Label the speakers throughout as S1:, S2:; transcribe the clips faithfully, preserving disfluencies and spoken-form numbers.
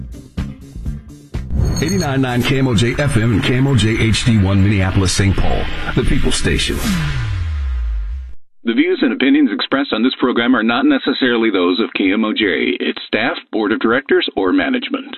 S1: eighty-nine point nine K M O J F M and K M O J H D one Minneapolis, Saint Paul, the People Station. The views and opinions expressed on this program are not necessarily those of K M O J, its staff, board of directors, or management.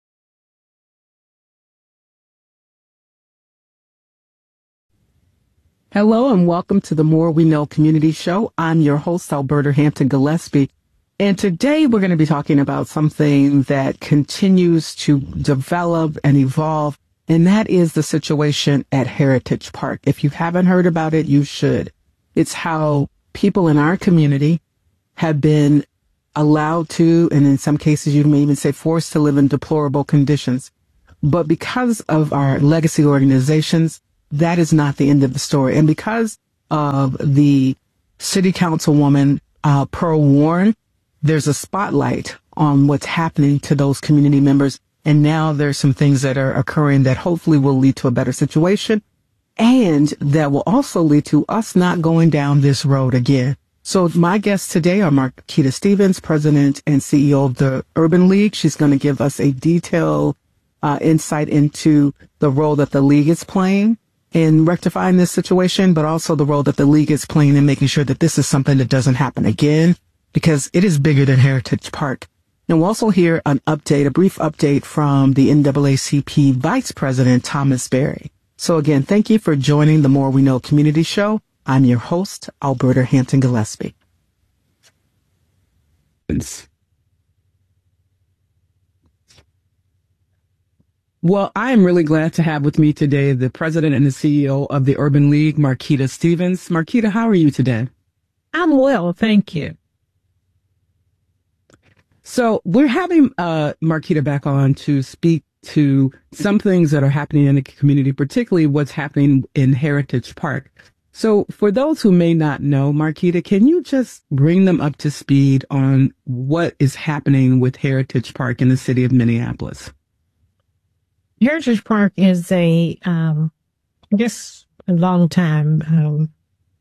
S2: Hello and welcome to the More We Know Community Show. I'm your host, Alberta Hampton Gillespie. And today we're going to be talking about something that continues to develop and evolve, and that is the situation at Heritage Park. If you haven't heard about it, you should. It's how people in our community have been allowed to, and in some cases you may even say forced to live in deplorable conditions. But because of our legacy organizations, that is not the end of the story. And because of the city councilwoman, uh, Pearl Warren, there's a spotlight on what's happening to those community members. And now there's some things that are occurring that hopefully will lead to a better situation, and that will also lead to us not going down this road again. So my guests today are Marquita Stevens, President and C E O of the Urban League. She's going to give us a detailed uh, insight into the role that the league is playing in rectifying this situation, but also the role that the league is playing in making sure that this is something that doesn't happen again, because it is bigger than Heritage Park. And we'll also hear an update, a brief update from the N double A C P Vice President, Thomas Berry. So again, thank you for joining the More We Know Community Show. I'm your host, Alberta Hampton Gillespie. Well, I am really glad to have with me today the President and the C E O of the Urban League, Marquita Stevens. Marquita, how are you today?
S3: I'm well, thank you.
S2: So we're having uh, Marquita back on to speak to some things that are happening in the community, particularly what's happening in Heritage Park. So for those who may not know, Marquita, can you just bring them up to speed on what is happening with Heritage Park in the city of Minneapolis?
S3: Heritage Park is a, um, I guess, a long time um,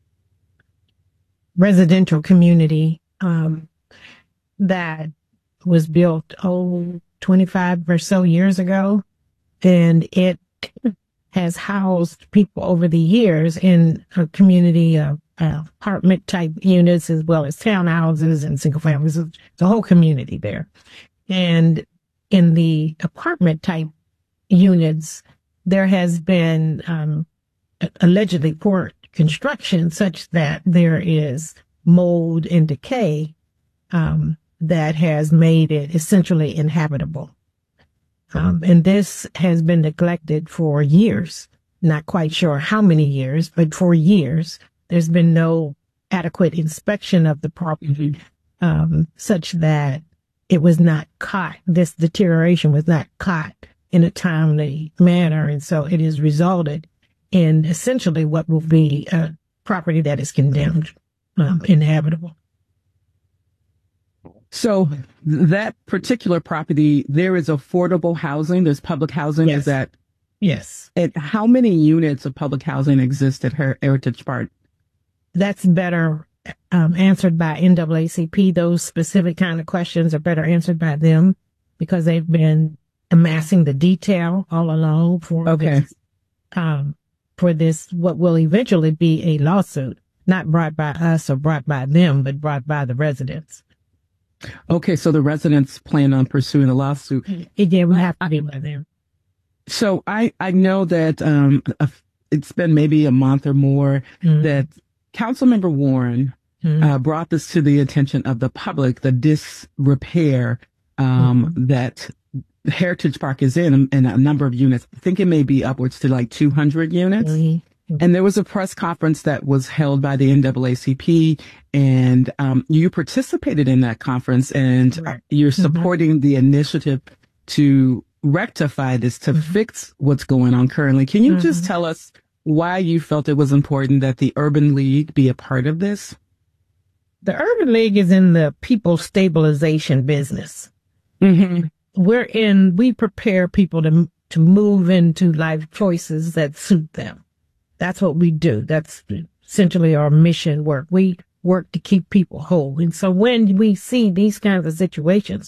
S3: residential community um, that was built, oh, twenty-five or so years ago. And it has housed people over the years in a community of uh, apartment type units, as well as townhouses and single families. It's a whole community there. And in the apartment type units, there has been um, allegedly poor construction such that there is mold and decay um, that has made it essentially inhabitable. Um, and this has been neglected for years. Not quite sure how many years, but for years, there's been no adequate inspection of the property, um, such that it was not caught. This deterioration was not caught in a timely manner. And so it has resulted in essentially what will be a property that is condemned, um, inhabitable.
S2: So that particular property, there is affordable housing. There's public housing.
S3: Yes.
S2: Is that?
S3: Yes.
S2: And how many units of public housing exist at Her- Heritage Park?
S3: That's better um, answered by N double A C P. Those specific kind of questions are better answered by them because they've been amassing the detail all along for
S2: okay.
S3: this, um, for this, what will eventually be a lawsuit, not brought by us or brought by them, but brought by the residents.
S2: Okay, so the residents plan on pursuing a lawsuit.
S3: It yeah, will have to be by them.
S2: So I, I know that um, it's been maybe a month or more mm-hmm. that Councilmember Warren mm-hmm. uh, brought this to the attention of the public, the disrepair um, mm-hmm. that Heritage Park is in, in a number of units. I think it may be upwards to like two hundred units. Mm-hmm. And there was a press conference that was held by the N double A C P, and um, you participated in that conference, and right. you're supporting mm-hmm. the initiative to rectify this, to mm-hmm. fix what's going on currently. Can you mm-hmm. just tell us why you felt it was important that the Urban League be a part of this?
S3: The Urban League is in the people stabilization business. Mm-hmm. We're in, we prepare people to to move into life choices that suit them. That's what we do. That's essentially our mission work. We work to keep people whole. And so when we see these kinds of situations,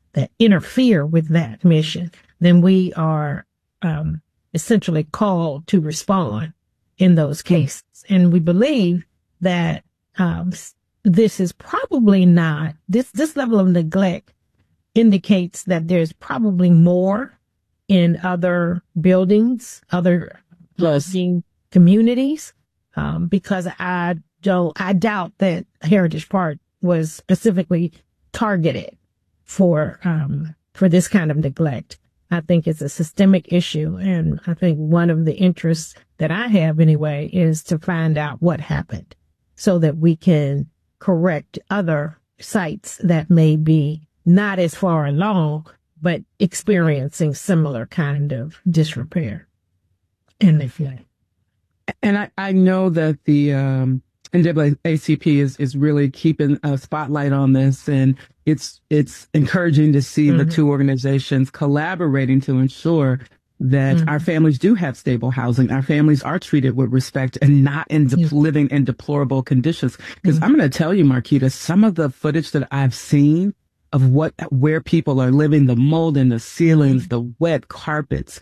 S3: that interfere with that mission, then we are um, essentially called to respond in those cases. And we believe that um, this is probably not, this, this level of neglect indicates that there's probably more in other buildings, other housing communities, um, because I don't, I doubt that Heritage Park was specifically targeted for, um, for this kind of neglect. I think it's a systemic issue. And I think one of the interests that I have anyway is to find out what happened so that we can correct other sites that may be not as far along, but experiencing similar kind of disrepair and neglect.
S2: And I, I know that the um, N double A C P is, is really keeping a spotlight on this, and it's it's encouraging to see mm-hmm. the two organizations collaborating to ensure that mm-hmm. our families do have stable housing. Our families are treated with respect and not in de- mm-hmm. living in deplorable conditions. Because mm-hmm. I'm going to tell you, Marquita, some of the footage that I've seen of what, where people are living, the mold in the ceilings, the wet carpets.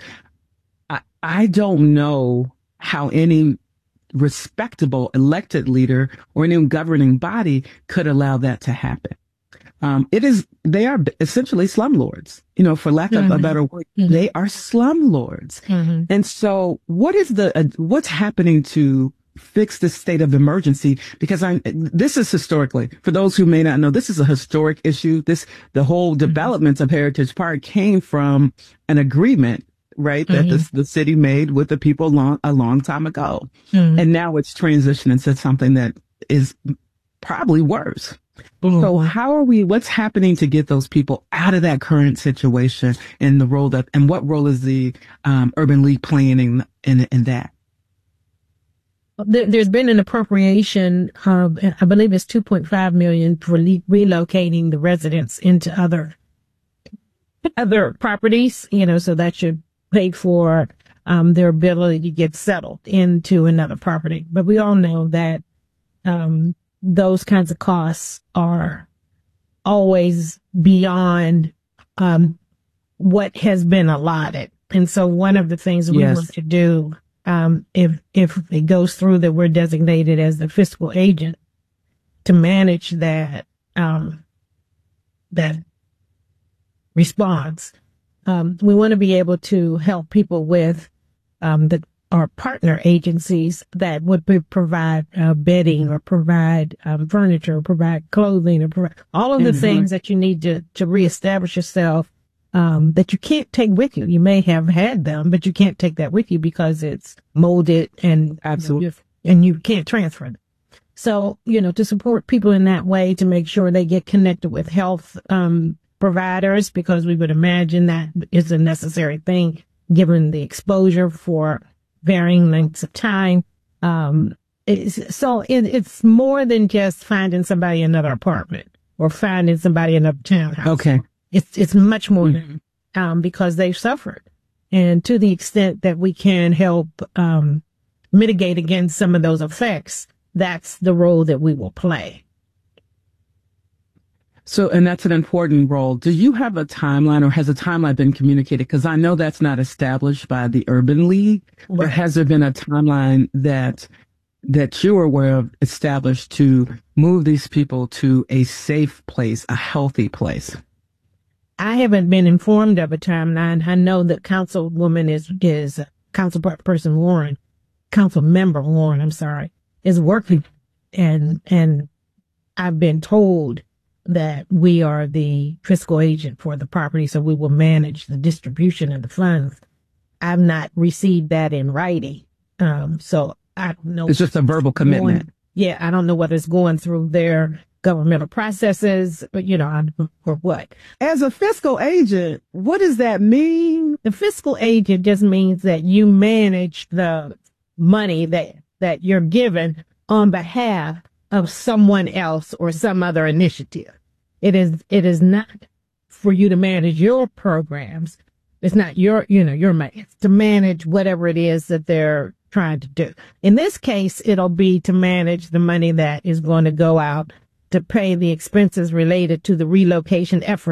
S2: I, I don't know how any respectable elected leader or any governing body could allow that to happen. Um, it is, they are essentially slumlords, you know, for lack of mm-hmm. a better word, mm-hmm. they are slumlords. Mm-hmm. And so what is the, uh, what's happening to fix this state of emergency? Because I'm, this is historically, for those who may not know, this is a historic issue. This, the whole development of Heritage Park came from an agreement, right, that mm-hmm. the, the city made with the people long, a long time ago. Mm-hmm. And now it's transitioned into something that is probably worse. Mm-hmm. So how are we, what's happening to get those people out of that current situation and the role that, and what role is the um, Urban League playing in, in, in that?
S3: There's been an appropriation of, I believe it's two point five million for le- relocating the residents into other, other properties, you know, so that should pay for, um, their ability to get settled into another property. But we all know that, um, those kinds of costs are always beyond, um, what has been allotted. And so one of the things we yes. want to do, Um, if, if it goes through that we're designated as the fiscal agent to manage that, um, that response, um, we want to be able to help people with, um, the, our partner agencies that would be, provide, uh, bedding or provide, um, furniture, or provide clothing, or provide all of the mm-hmm. things that you need to, to reestablish yourself. Um, that you can't take with you. You may have had them, but you can't take that with you because it's molded and
S2: absolutely,
S3: you know, and you can't transfer them. So, you know, to support people in that way, to make sure they get connected with health, um, providers, because we would imagine that is a necessary thing given the exposure for varying lengths of time. Um, it's, so it, it's more than just finding somebody another apartment or finding somebody another townhouse.
S2: Okay.
S3: It's, it's much more, mm-hmm. um, because they've suffered. And to the extent that we can help, um, mitigate against some of those effects, that's the role that we will play.
S2: So, and that's an important role. Do you have a timeline, or has a timeline been communicated? Because I know that's not established by the Urban League, right. But has there been a timeline that, that you're aware of established to move these people to a safe place, a healthy place?
S3: I haven't been informed of a timeline. I know that Councilwoman is, is Councilperson Warren, Council Member Warren, I'm sorry, is working. And, and I've been told that we are the fiscal agent for the property, so we will manage the distribution of the funds. I've not received that in writing. Um, so I don't know.
S2: It's just a verbal commitment.
S3: Going, yeah. I don't know what is going through their governmental processes, but you know, or what.
S2: As a fiscal agent, what does that mean?
S3: The fiscal agent just means that you manage the money that, that you're given on behalf of someone else or some other initiative. It is, it is not for you to manage your programs. It's not your, you know, your money. It's to manage whatever it is that they're trying to do. In this case, it'll be to manage the money that is going to go out to pay the expenses related to the relocation efforts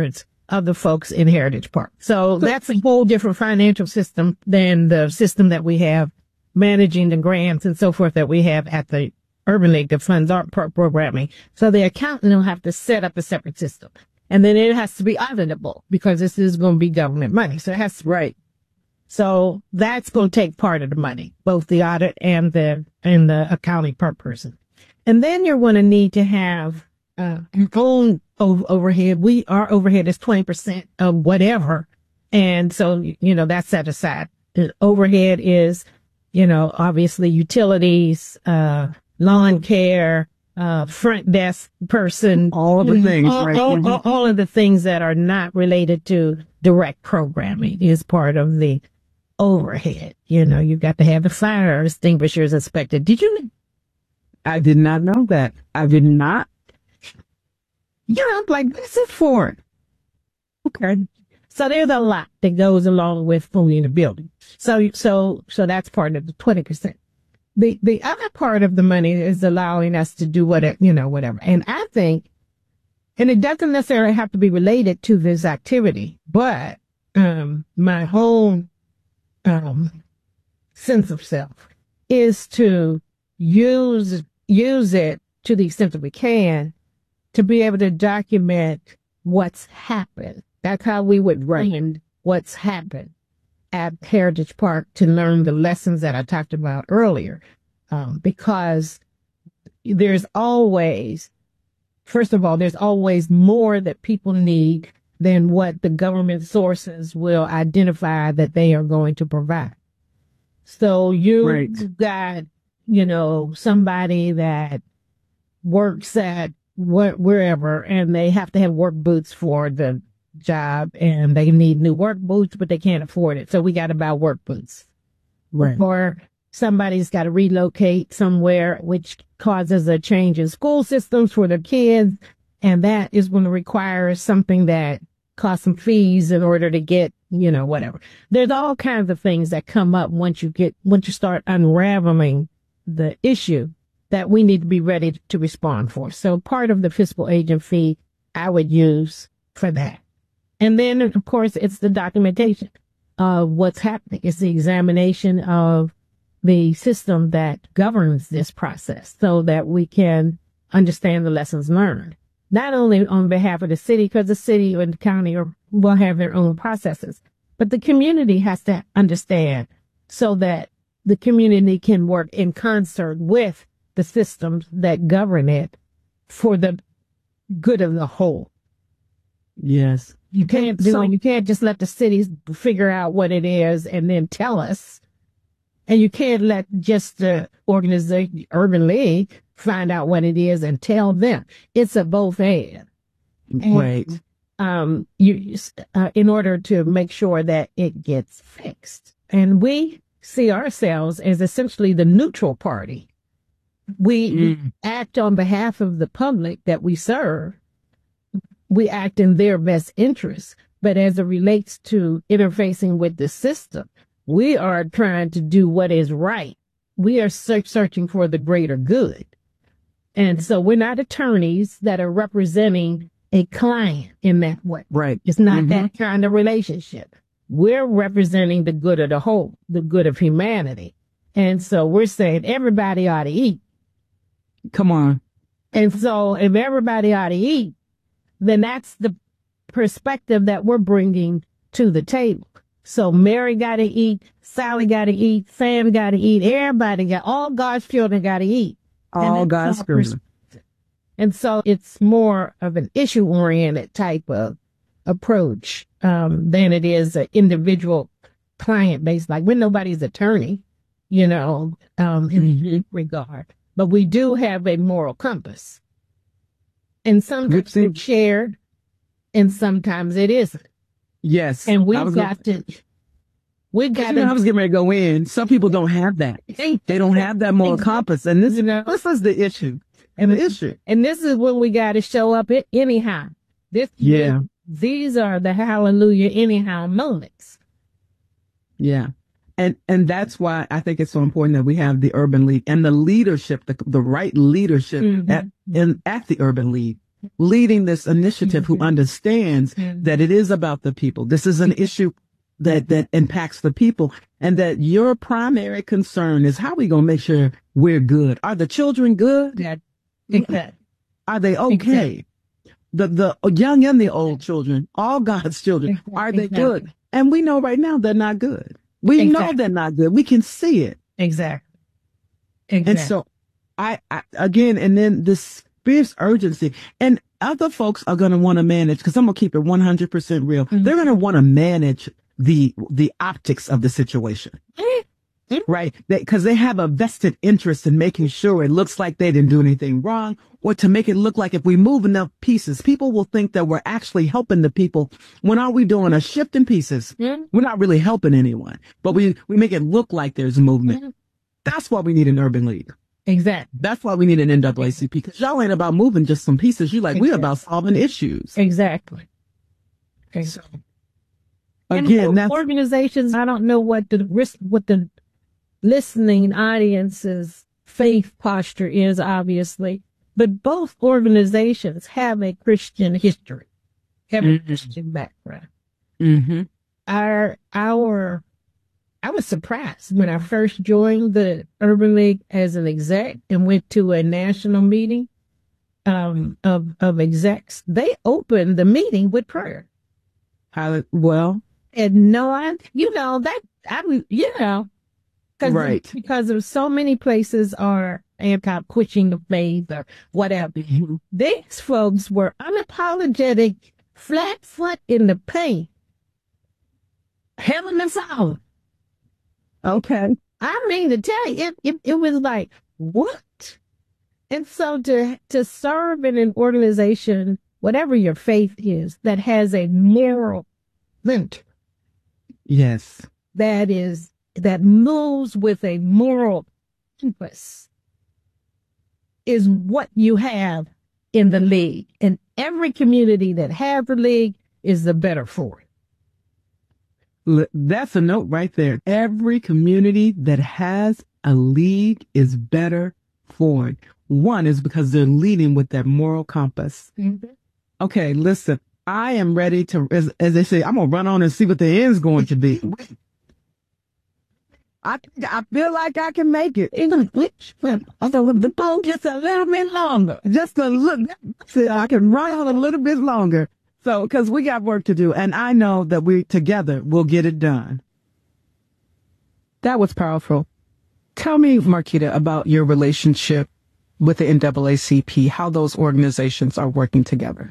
S3: of the folks in Heritage Park. So that's a whole different financial system than the system that we have managing the grants and so forth that we have at the Urban League that funds our pro- programming. So the accountant will have to set up a separate system. And then it has to be auditable because this is going to be government money. So it has to, right. So that's going to take part of the money, both the audit and the, and the accounting per person. And then you're going to need to have, uh, your own o- overhead. We, our overhead is twenty percent of whatever. And so, you know, that's set aside. The overhead is, you know, obviously utilities, uh, lawn care, uh, front desk person,
S2: all of the things,
S3: all,
S2: right?
S3: all, all, all of the things that are not related to direct programming is part of the overhead. You know, you've got to have the fire extinguishers inspected. Did you?
S2: I did not know that. I did not.
S3: You know, like, what's it for? Okay. So there's a lot that goes along with owning the building. So, so, so that's part of the twenty percent. The, the other part of the money is allowing us to do whatever, you know, whatever. And I think, and it doesn't necessarily have to be related to this activity, but, um, my whole, um, sense of self is to use, use it to the extent that we can to be able to document what's happened. That's how we would find what's happened at Heritage Park to learn the lessons that I talked about earlier. Um, because there's always, first of all, there's always more that people need than what the government sources will identify that they are going to provide. So you
S2: Right.
S3: got, you know, somebody that works at wh- wherever and they have to have work boots for the job and they need new work boots, but they can't afford it. So we got to buy work boots.
S2: Right.
S3: Or somebody's got to relocate somewhere, which causes a change in school systems for their kids. And that is going to require something that costs some fees in order to get, you know, whatever. There's all kinds of things that come up once you get, once you start unraveling the issue that we need to be ready to respond for. So part of the fiscal agent fee I would use for that. And then, of course, it's the documentation of what's happening. It's the examination of the system that governs this process so that we can understand the lessons learned, not only on behalf of the city, because the city and the county are, will have their own processes, but the community has to understand so that the community can work in concert with the systems that govern it for the good of the whole.
S2: Yes.
S3: You can't do
S2: So-
S3: it. You can't just let the cities figure out what it is and then tell us. And you can't let just the organization, Urban League, find out what it is and tell them. It's a both and. And,
S2: Right.
S3: Um, you, uh, in order to make sure that it gets fixed. And we see ourselves as essentially the neutral party. We
S2: Mm.
S3: act on behalf of the public that we serve. We act in their best interest. But as it relates to interfacing with the system, we are trying to do what is right. We are search- searching for the greater good. And so we're not attorneys that are representing a client in that way.
S2: Right.
S3: It's not
S2: Mhm.
S3: that kind of relationship. We're representing the good of the whole, the good of humanity. And so we're saying everybody ought to eat.
S2: Come on.
S3: And so if everybody ought to eat, then that's the perspective that we're bringing to the table. So Mary got to eat, Sally got to eat, Sam got to eat, everybody got, all God's children got to eat. And
S2: All
S3: that's
S2: God's
S3: our
S2: children.
S3: And so it's more of an issue oriented type of approach, um, than it is an individual client based, like we're nobody's attorney, you know, um, in
S2: Mhm.
S3: that regard, but we do have a moral compass, and sometimes
S2: thing.
S3: it's shared and sometimes it isn't.
S2: Yes.
S3: And
S2: I
S3: we've
S2: was
S3: got to, we
S2: gonna-
S3: got
S2: you know, I was
S3: to,
S2: getting ready to go in. Some people don't have that. They don't have that moral compass. And this,
S3: You know?
S2: this is the issue. And the issue.
S3: and this is when we got to show up it anyhow. This,
S2: Yeah.
S3: These are the hallelujah anyhow moments.
S2: Yeah. And, and that's why I think it's so important that we have the Urban League and the leadership, the, the right leadership
S3: Mhm.
S2: at, in, at the Urban League leading this initiative mm-hmm. who understands mm-hmm. that it is about the people. This is an issue that, that impacts the people, and that your primary concern is how are we going to make sure we're good? Are the children good?
S3: Yeah. Exactly.
S2: Are they okay? Exactly. The, the young and the old children, all God's children, exactly. are they exactly. good? And we know right now they're not good. We exactly. know they're not good. We can see it.
S3: Exactly. Exactly.
S2: And so I, I again, and then this fierce urgency, and other folks are going to want to manage, because I'm going to keep it one hundred percent real. Mm-hmm. They're going to want to manage the, the optics of the situation. Mm-hmm. Right? Because they, they have a vested interest in making sure it looks like they didn't do anything wrong, or to make it look like if we move enough pieces, people will think that we're actually helping the people. When are we doing a shift in pieces? Mm-hmm. We're not really helping anyone, but we, we make it look like there's movement. Mm-hmm. That's why we need an urban league.
S3: Exactly.
S2: That's why we need an N double A C P, because y'all ain't about moving just some pieces. You like, exactly. we're about solving issues.
S3: Exactly. Okay.
S2: So, again,
S3: and
S2: that's
S3: organizations, I don't know what the risk, what the listening audience's faith posture is, obviously, but both organizations have a Christian history, have mm-hmm. a Christian background.
S2: Mm-hmm.
S3: Our, our, I was surprised when I first joined the Urban League as an exec and went to a national meeting um, of, of execs. They opened the meeting with prayer.
S2: How, well,
S3: and no, I, you know, that, I, you know, cause
S2: right.
S3: because of so many places are anti-pushing the faith or whatever. Mm-hmm. These folks were unapologetic, flat foot in the paint. Heaven and solid.
S2: Okay.
S3: I mean, to tell you, it, it, it was like, what? And so to, to serve in an organization, whatever your faith is, that has a moral center.
S2: Yes.
S3: That is, that moves with a moral compass is what you have in the league. And every community that has the league is the better for it.
S2: That's a note right there. Every community that has a league is better for it. One is because they're leading with that moral compass. Mm-hmm. Okay, listen, I am ready to, as, as they say, I'm going to run on and see what the end's going to be. I I feel like I can make it. Although the phone just a little bit longer. Just a little, so I can run on a little bit longer. So, because we got work to do, and I know that we together will get it done. That was powerful. Tell me, Marquita, about your relationship with the N double A C P, how those organizations are working together.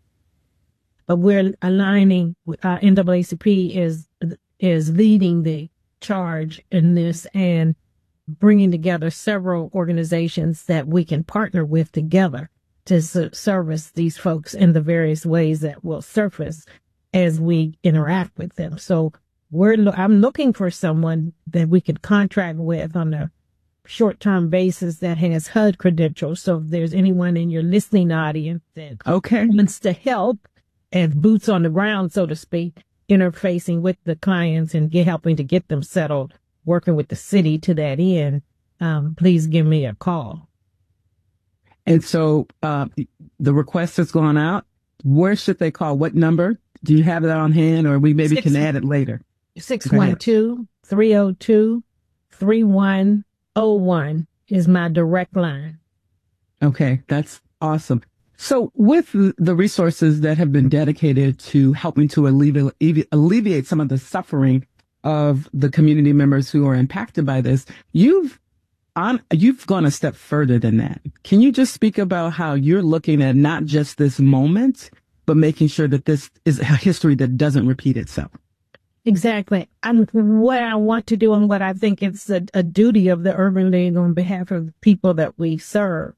S3: But we're aligning with uh, N double A C P is is leading the charge in this and bringing together several organizations that we can partner with together to service these folks in the various ways that will surface as we interact with them. So we're, I'm looking for someone that we could contract with on a short-term basis that has H U D credentials. So if there's anyone in your listening audience that
S2: okay.
S3: wants to help as boots on the ground, so to speak, interfacing with the clients and get, helping to get them settled, working with the city to that end, um, please give me a call.
S2: And so uh, the request has gone out. Where should they call? What number? Do you have that on hand, or we maybe Six, can add it later?
S3: six one two, three oh two, three one oh one is my direct line.
S2: Okay, that's awesome. So with the resources that have been dedicated to helping to alleviate, alleviate some of the suffering of the community members who are impacted by this, you've On, you've gone a step further than that. Can you just speak about how you're looking at not just this moment, but making sure that this is a history that doesn't repeat itself?
S3: Exactly. And what I want to do and what I think it's a, a duty of the Urban League on behalf of the people that we serve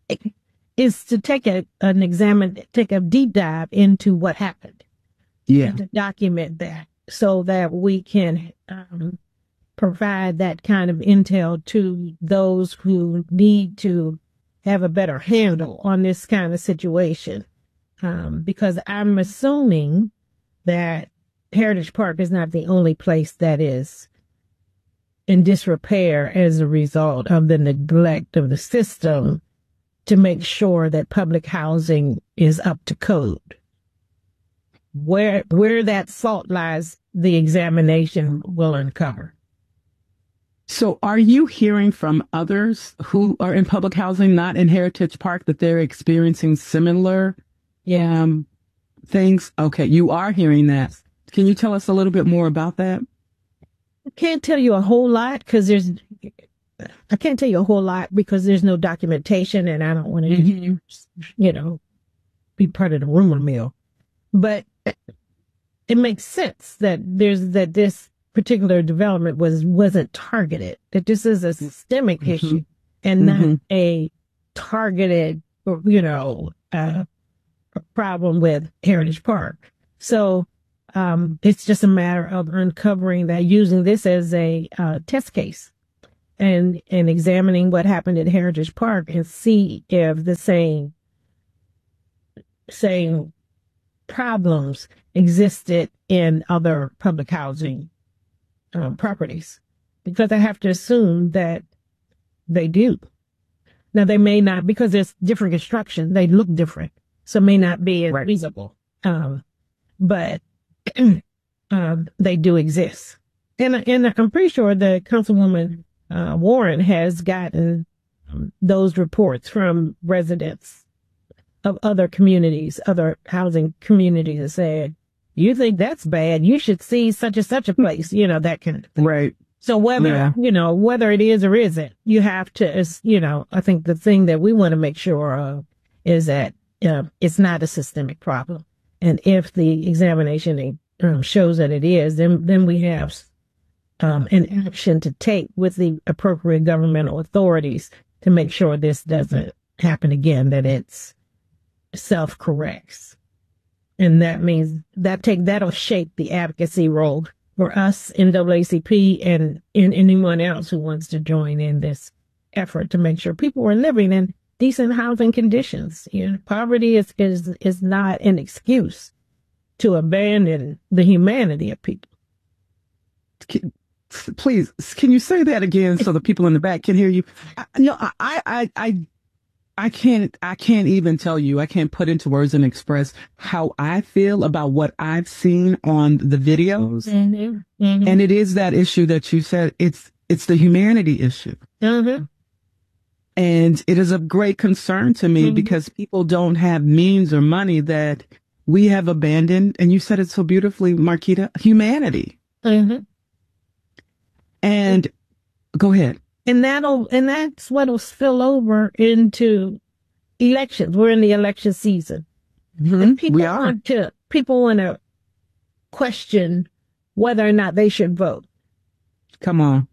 S3: is to take a, an examine, take a deep dive into what happened.
S2: Yeah.
S3: And to document that so that we can, um, provide that kind of intel to those who need to have a better handle on this kind of situation. Um, because I'm assuming that Heritage Park is not the only place that is in disrepair as a result of the neglect of the system to make sure that public housing is up to code. Where, where that fault lies, the examination will uncover.
S2: So are you hearing from others who are in public housing, not in Heritage Park, that they're experiencing similar
S3: Yeah.
S2: um, things? Okay, you are hearing that. Can you tell us a little bit more about that?
S3: I can't tell you a whole lot because there's, I can't tell you a whole lot because there's no documentation and I don't want to, mm-hmm. you know, be part of the rumor mill. But it makes sense that there's, that this particular development was, wasn't targeted, that this is a systemic mm-hmm. issue and mm-hmm. not a targeted, you know, uh, problem with Heritage Park. So, um, it's just a matter of uncovering that, using this as a, uh, test case and, and examining what happened at Heritage Park and see if the same, same problems existed in other public housing um, properties, because I have to assume that they do. Now, they may not, because there's different construction, they look different, so may not be as right. feasible, um, but uh, they do exist. And, and I'm pretty sure that Councilwoman uh, Warren has gotten um, those reports from residents of other communities, other housing communities, that said, you think that's bad, you should see such and such a place, you know, that kind of thing.
S2: Right.
S3: So whether, yeah. you know, whether it is or isn't, you have to, you know, I think the thing that we want to make sure of is that uh, it's not a systemic problem. And if the examination um, shows that it is, then, then we have um, an action to take with the appropriate governmental authorities to make sure this doesn't happen again, that it's self-corrects. And that means that take, that'll shape the advocacy role for us, N double A C P, and in anyone else who wants to join in this effort to make sure people are living in decent housing conditions. You know, poverty is, is, is not an excuse to abandon the humanity of people.
S2: Can, please, can you say that again so the people in the back can hear you? I, you know, I, I, I, I can't, I can't even tell you, I can't put into words and express how I feel about what I've seen on the videos. Mm-hmm. Mm-hmm. And it is that issue that you said, it's, it's the humanity issue.
S3: Mm-hmm.
S2: And it is of great concern to me mm-hmm. because people don't have means or money that we have abandoned. And you said it so beautifully, Marquita, humanity.
S3: Mm-hmm.
S2: And go ahead.
S3: And that'll, and that's what'll spill over into elections. We're in the election season.
S2: Mm-hmm.
S3: And people
S2: we are.
S3: want to, people want to question whether or not they should vote.
S2: Come on.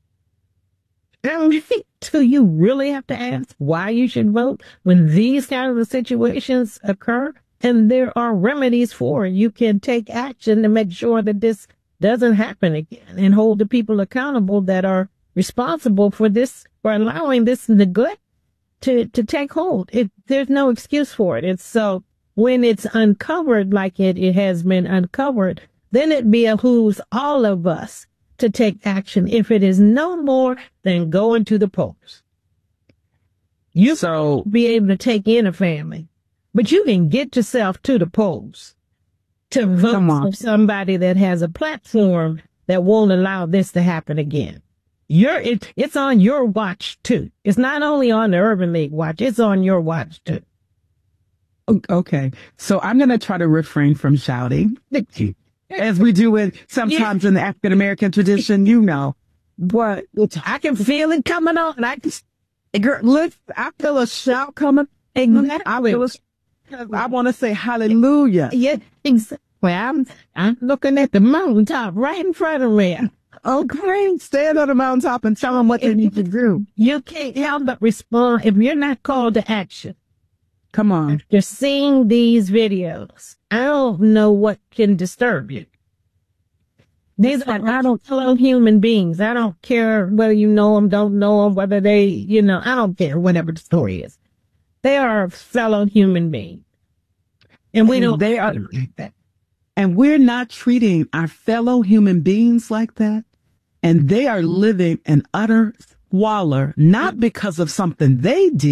S3: And do you really have to ask why you should vote when these kinds of situations occur? And there are remedies for it. You can take action to make sure that this doesn't happen again and hold the people accountable that are responsible for this, for allowing this neglect to, to take hold. It, there's no excuse for it. It's so when it's uncovered like it, it has been uncovered, then it behooves all of us to take action. If it is no more than going to the polls, you
S2: so
S3: be able to take in a family, but you can get yourself to the polls to vote for somebody that has a platform that won't allow this to happen again. You're, it, it's on your watch too. It's not only on the Urban League watch, it's on your watch too.
S2: Okay. So I'm going to try to refrain from shouting, as we do it sometimes yeah. in the African American tradition, you know. But
S3: I can feel it coming on. I can,
S2: girl, look, I feel a shout coming.
S3: Exactly.
S2: I feel a, I want to say hallelujah.
S3: Yeah, exactly. I'm, I'm looking at the mountaintop right in front of me.
S2: Okay, stand on the mountaintop and tell them what they need to do.
S3: You can't help but respond if you're not called to action.
S2: Come on.
S3: After seeing these videos, I don't know what can disturb you. These are I don't fellow human beings. I don't care whether you know them, don't know them, whether they, you know, I don't care, whatever the story is. They are fellow human beings. And we don't
S2: they are like that. And we're not treating our fellow human beings like that. And they are living an utter squalor, not because of something they did,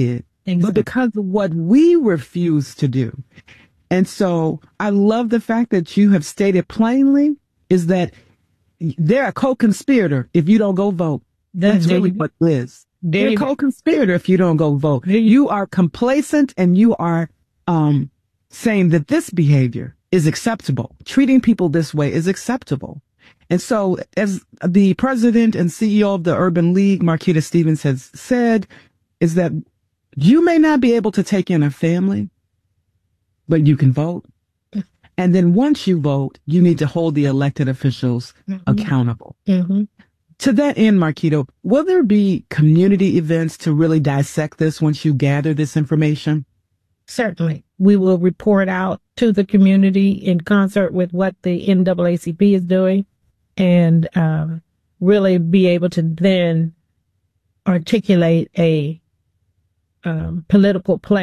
S3: Exactly.
S2: but because of what we refuse to do. And so I love the fact that you have stated plainly is that they're a co-conspirator if you don't go vote. That's really what it is. They're a co-conspirator if you don't go vote. You are complacent and you are um, saying that this behavior is acceptable. Treating people this way is acceptable. And so as the president and C E O of the Urban League, Marquita Stevens, has said, is that you may not be able to take in a family, but you can vote. And then once you vote, you need to hold the elected officials mm-hmm. accountable.
S3: Mm-hmm.
S2: To that end, Marquita, will there be community events to really dissect this once you gather this information?
S3: Certainly. We will report out to the community in concert with what the N double A C P is doing and um, really be able to then articulate a um, political plan